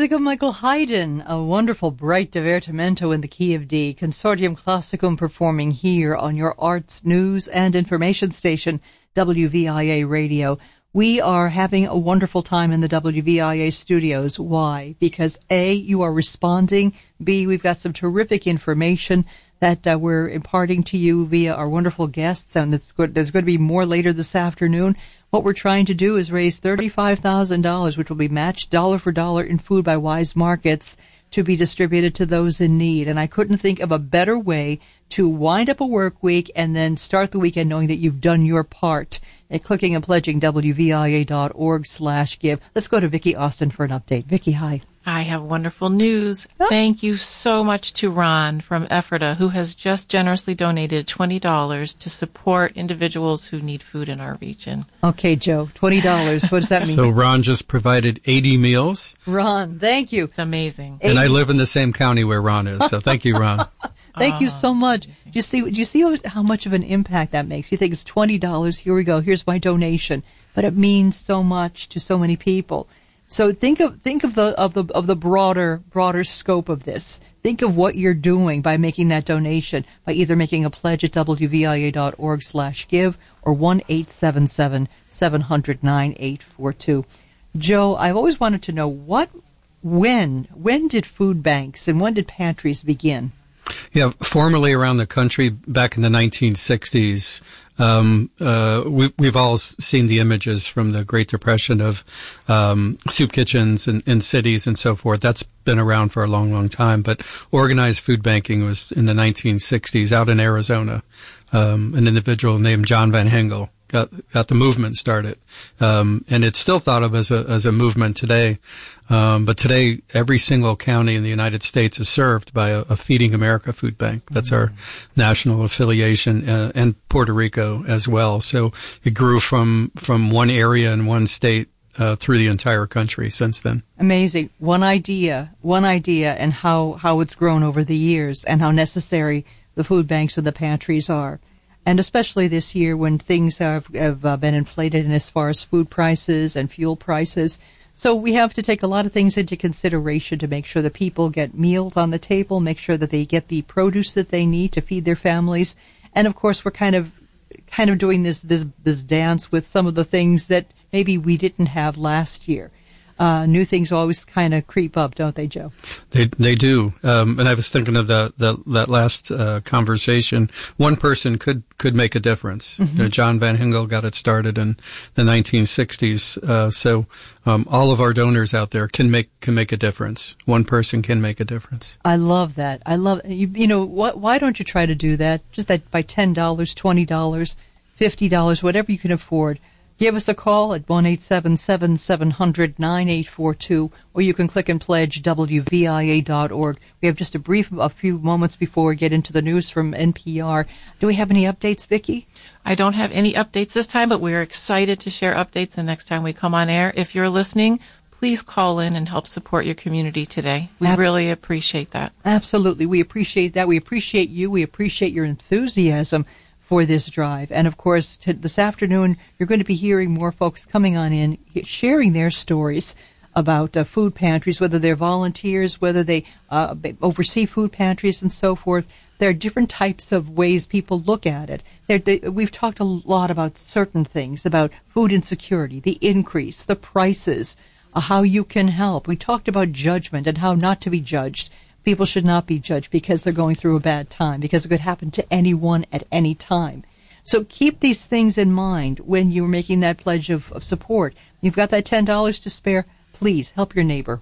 music of Michael Haydn, a wonderful bright divertimento in the key of D, Consortium Classicum performing here on your arts, news, and information station, WVIA Radio. We are having a wonderful time in the WVIA studios. Why? Because A, you are responding. B, we've got some terrific information that we're imparting to you via our wonderful guests, and there's going to be more later this afternoon. What we're trying to do is raise $35,000, which will be matched dollar for dollar in Food by Wise Markets to be distributed to those in need. And I couldn't think of a better way to wind up a work week and then start the weekend knowing that you've done your part. And clicking and pledging WVIA.org/give. Let's go to Vicki Austin for an update. Vicki, hi. I have wonderful news. Oh. Thank you so much to Ron from Ephrata, who has just generously donated $20 to support individuals who need food in our region. Okay, Joe, $20. What does that mean? So Ron just provided 80 meals. Ron, thank you. It's amazing. And I live in the same county where Ron is, so thank you, Ron. Thank you so much. Do you see how much of an impact that makes? You think it's $20. Here we go. Here's my donation, but it means so much to so many people. So think of the broader scope of this. Think of what you're doing by making that donation, by either making a pledge at WVIA.org/give or 1-877-700-9842. Joe, I've always wanted to know when did food banks and when did pantries begin? Yeah, formerly around the country back in the 1960s, we've all seen the images from the Great Depression of soup kitchens in cities and so forth. That's been around for a long, long time. But organized food banking was in the 1960s out in Arizona. An individual named John Van Hengel got the movement started. And it's still thought of as a movement today. But today, every single county in the United States is served by a Feeding America food bank. That's our national affiliation, and Puerto Rico as well. So it grew from one area in one state through the entire country since then. Amazing. One idea, and how it's grown over the years, and how necessary the food banks and the pantries are. And especially this year when things have been inflated in as far as food prices and fuel prices. So we have to take a lot of things into consideration to make sure that people get meals on the table, make sure that they get the produce that they need to feed their families. And of course, we're kind of doing this dance with some of the things that maybe we didn't have last year. New things always kind of creep up, don't they, Joe? They do. And I was thinking of that last conversation. One person could make a difference. Mm-hmm. You know, John Van Hengel got it started in the 1960s. So all of our donors out there can make a difference. One person can make a difference. I love that. You know, why don't you try to do that? Just that by $10, $20, $50, whatever you can afford. Give us a call at 1-877-700-9842, or you can click and pledge WVIA.org. We have just a few moments before we get into the news from NPR. Do we have any updates, Vicki? I don't have any updates this time, but we're excited to share updates the next time we come on air. If you're listening, please call in and help support your community today. We really appreciate that. Absolutely. We appreciate that. We appreciate you. We appreciate your enthusiasm for this drive. And of course, this afternoon, you're going to be hearing more folks coming on in, sharing their stories about food pantries, whether they're volunteers, whether they oversee food pantries and so forth. There are different types of ways people look at it. We've talked a lot about certain things, about food insecurity, the increase, the prices, how you can help. We talked about judgment and how not to be judged. People should not be judged because they're going through a bad time, because it could happen to anyone at any time. So keep these things in mind when you're making that pledge of support. You've got that $10 to spare. Please help your neighbor.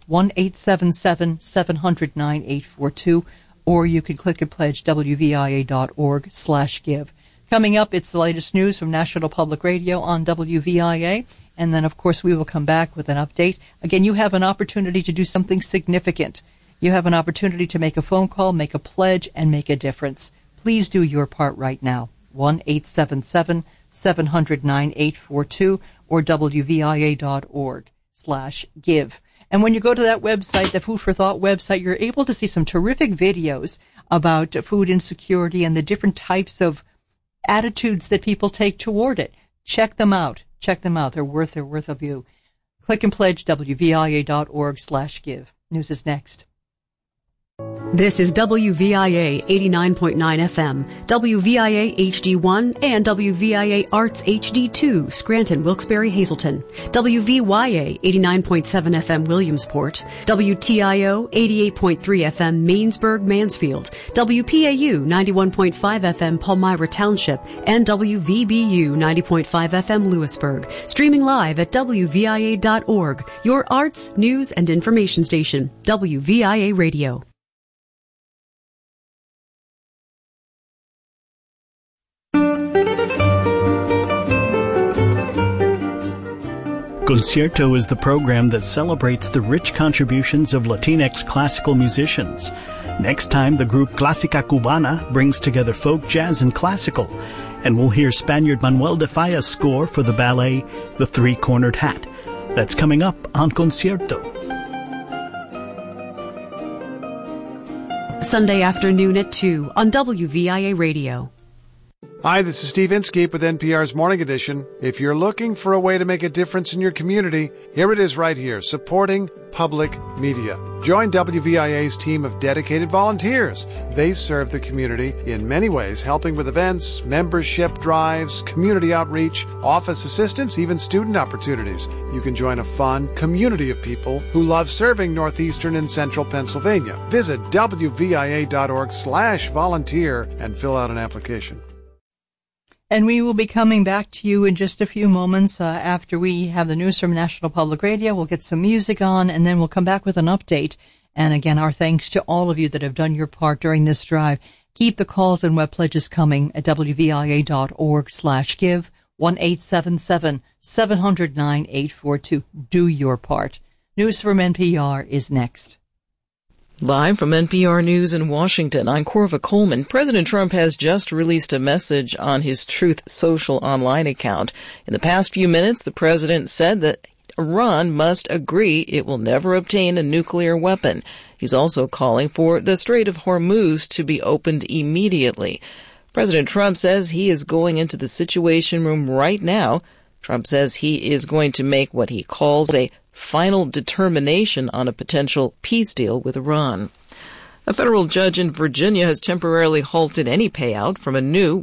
1-877-700-9842, or you can click and pledge WVIA.org/give. Coming up, it's the latest news from National Public Radio on WVIA. And then, of course, we will come back with an update. Again, you have an opportunity to do something significant. You have an opportunity to make a phone call, make a pledge, and make a difference. Please do your part right now. 1-877-700-9842 or WVIA.org/give. And when you go to that website, the Food for Thought website, you're able to see some terrific videos about food insecurity and the different types of attitudes that people take toward it. Check them out. They're worth a view. Click and pledge WVIA.org/give. News is next. This is WVIA 89.9 FM, WVIA HD1, and WVIA Arts HD2, Scranton, Wilkes-Barre, Hazleton, WVYA 89.7 FM, Williamsport, WTIO 88.3 FM, Mainsburg, Mansfield, WPAU 91.5 FM, Palmyra Township, and WVBU 90.5 FM, Lewisburg. Streaming live at WVIA.org, your arts, news, and information station, WVIA Radio. Concierto is the program that celebrates the rich contributions of Latinx classical musicians. Next time, the group Clásica Cubana brings together folk, jazz, and classical. And we'll hear Spaniard Manuel de Falla's score for the ballet The Three-Cornered Hat. That's coming up on Concierto. Sunday afternoon at 2 on WVIA Radio. Hi, this is Steve Inskeep with NPR's Morning Edition. If you're looking for a way to make a difference in your community, here it is right here, supporting public media. Join WVIA's team of dedicated volunteers. They serve the community in many ways, helping with events, membership drives, community outreach, office assistance, even student opportunities. You can join a fun community of people who love serving northeastern and central Pennsylvania. Visit WVIA.org/volunteer and fill out an application. And we will be coming back to you in just a few moments after we have the news from National Public Radio. We'll get some music on, and then we'll come back with an update. And again, our thanks to all of you that have done your part during this drive. Keep the calls and web pledges coming at WVIA.org/give, 1-877-700-9842. Do your part. News from NPR is next. Live from NPR News in Washington, I'm Corva Coleman. President Trump has just released a message on his Truth Social online account. In the past few minutes, the president said that Iran must agree it will never obtain a nuclear weapon. He's also calling for the Strait of Hormuz to be opened immediately. President Trump says he is going into the Situation Room right now. Trump says he is going to make what he calls a final determination on a potential peace deal with Iran. A federal judge in Virginia has temporarily halted any payout from a new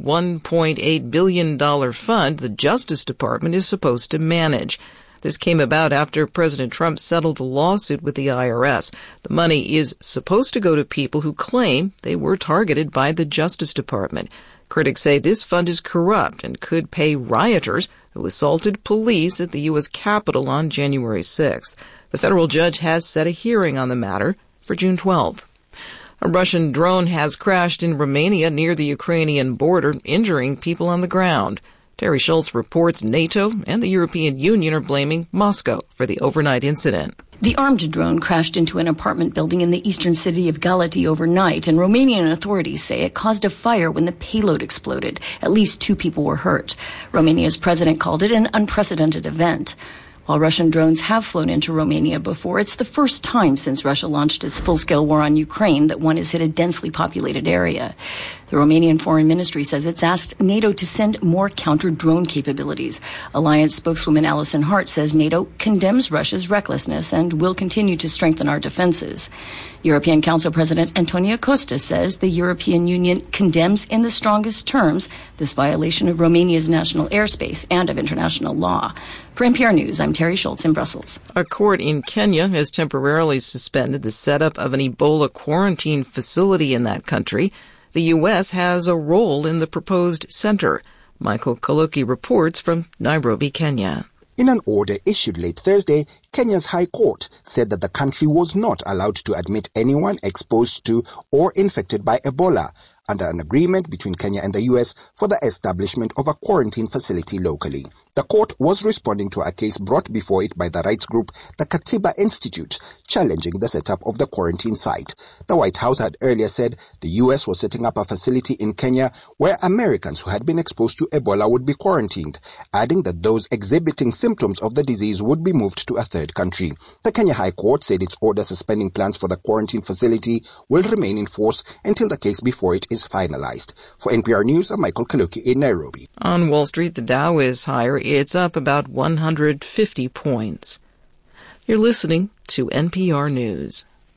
$1.8 billion fund the Justice Department is supposed to manage. This came about after President Trump settled a lawsuit with the IRS. The money is supposed to go to people who claim they were targeted by the Justice Department. Critics say this fund is corrupt and could pay rioters who assaulted police at the U.S. Capitol on January 6th. The federal judge has set a hearing on the matter for June 12th. A Russian drone has crashed in Romania near the Ukrainian border, injuring people on the ground. Terry Schultz reports NATO and the European Union are blaming Moscow for the overnight incident. The armed drone crashed into an apartment building in the eastern city of Galati overnight, and Romanian authorities say it caused a fire when the payload exploded. At least 2 people were hurt. Romania's president called it an unprecedented event. While Russian drones have flown into Romania before, it's the first time since Russia launched its full-scale war on Ukraine that one has hit a densely populated area. The Romanian Foreign Ministry says it's asked NATO to send more counter-drone capabilities. Alliance spokeswoman Alison Hart says NATO condemns Russia's recklessness and will continue to strengthen our defenses. European Council President Antonio Costa says the European Union condemns in the strongest terms this violation of Romania's national airspace and of international law. For NPR News, I'm Terry Schultz in Brussels. A court in Kenya has temporarily suspended the setup of an Ebola quarantine facility in that country. The U.S. has a role in the proposed center. Michael Kaluki reports from Nairobi, Kenya. In an order issued late Thursday, Kenya's High Court said that the country was not allowed to admit anyone exposed to or infected by Ebola under an agreement between Kenya and the U.S. for the establishment of a quarantine facility locally. The court was responding to a case brought before it by the rights group, the Katiba Institute, challenging the setup of the quarantine site. The White House had earlier said the U.S. was setting up a facility in Kenya where Americans who had been exposed to Ebola would be quarantined, adding that those exhibiting symptoms of the disease would be moved to a third country. The Kenya High Court said its order suspending plans for the quarantine facility will remain in force until the case before it is finalized. For NPR News, I'm Michael Kaluki in Nairobi. On Wall Street, the Dow is higher. It's up about 150 points. You're listening to NPR News.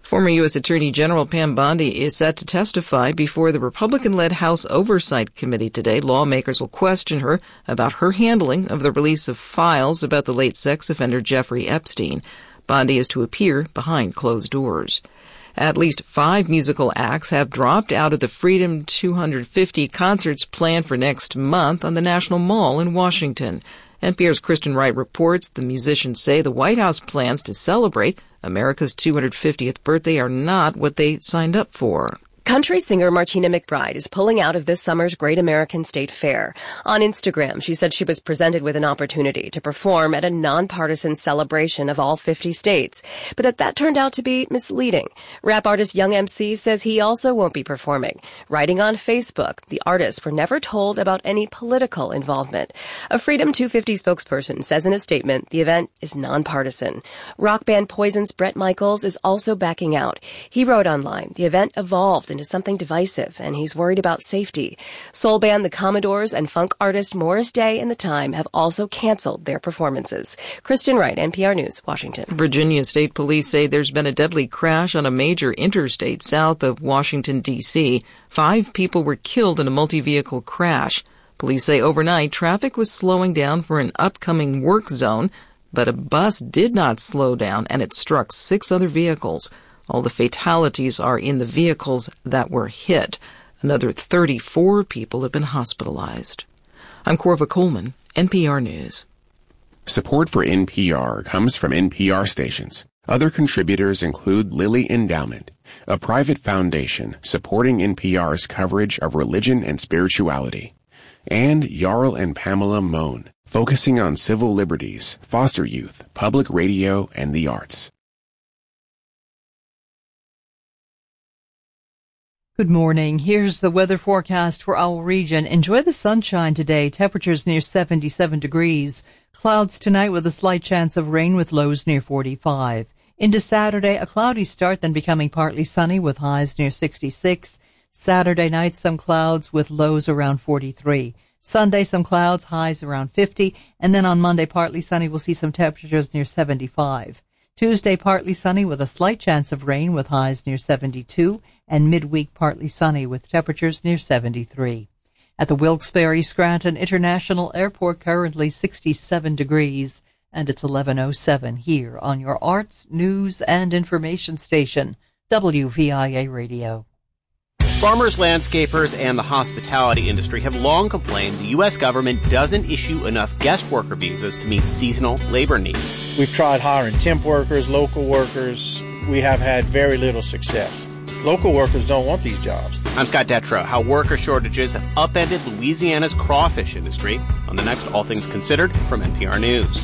Former U.S. Attorney General Pam Bondi is set to testify before the Republican-led House Oversight Committee today. Lawmakers will question her about her handling of the release of files about the late sex offender Jeffrey Epstein. Bondi is to appear behind closed doors. At least 5 musical acts have dropped out of the Freedom 250 concerts planned for next month on the National Mall in Washington. NPR's Kristen Wright reports the musicians say the White House plans to celebrate America's 250th birthday are not what they signed up for. Country singer Martina McBride is pulling out of this summer's Great American State Fair. On Instagram, she said she was presented with an opportunity to perform at a nonpartisan celebration of all 50 states, but that turned out to be misleading. Rap artist Young MC says he also won't be performing. Writing on Facebook, the artists were never told about any political involvement. A Freedom 250 spokesperson says in a statement the event is nonpartisan. Rock band Poison's Bret Michaels is also backing out. He wrote online, the event evolved into something divisive, and he's worried about safety. Soul band The Commodores and funk artist Morris Day and The Time have also canceled their performances. Kristen Wright, NPR News, Washington. Virginia State Police say there's been a deadly crash on a major interstate south of Washington, D.C. 5 people were killed in a multi-vehicle crash. Police say overnight traffic was slowing down for an upcoming work zone, but a bus did not slow down and it struck 6 other vehicles. All the fatalities are in the vehicles that were hit. Another 34 people have been hospitalized. I'm Corva Coleman, NPR News. Support for NPR comes from NPR stations. Other contributors include Lilly Endowment, a private foundation supporting NPR's coverage of religion and spirituality, and Jarl and Pamela Mohn, focusing on civil liberties, foster youth, public radio, and the arts. Good morning. Here's the weather forecast for our region. Enjoy the sunshine today. Temperatures near 77 degrees. Clouds tonight with a slight chance of rain with lows near 45. Into Saturday, a cloudy start, then becoming partly sunny with highs near 66. Saturday night, some clouds with lows around 43. Sunday, some clouds, highs around 50. And then on Monday, partly sunny, we'll see some temperatures near 75. Tuesday, partly sunny with a slight chance of rain with highs near 72. And midweek partly sunny with temperatures near 73. At the Wilkes-Barre-Scranton International Airport, currently 67 degrees, and it's 11:07 here on your arts, news, and information station, WVIA Radio. Farmers, landscapers, and the hospitality industry have long complained the U.S. government doesn't issue enough guest worker visas to meet seasonal labor needs. We've tried hiring temp workers, local workers. We have had very little success. Local workers don't want these jobs. I'm Scott Detrow. How worker shortages have upended Louisiana's crawfish industry on the next All Things Considered from NPR News.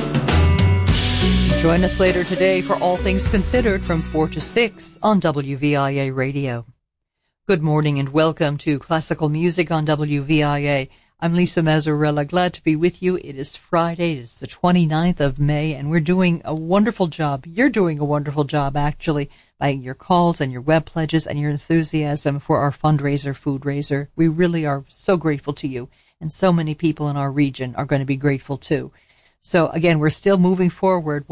Join us later today for All Things Considered from 4 to 6 on WVIA Radio. Good morning and welcome to Classical Music on WVIA. I'm Lisa Mazzarella. Glad to be with you. It is Friday. It's the 29th of May, and we're doing a wonderful job. You're doing a wonderful job, actually, by your calls and your web pledges and your enthusiasm for our fundraiser, Food Raiser. We really are so grateful to you, and so many people in our region are going to be grateful, too. So, again, we're still moving forward,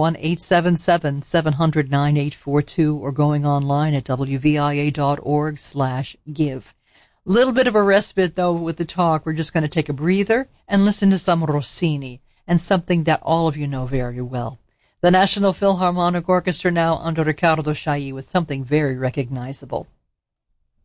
1-877-700-9842, or going online at wvia.org/give. Little bit of a respite, though, with the talk. We're just going to take a breather and listen to some Rossini, and something that all of you know very well. The National Philharmonic Orchestra now under Riccardo Chailly with something very recognizable.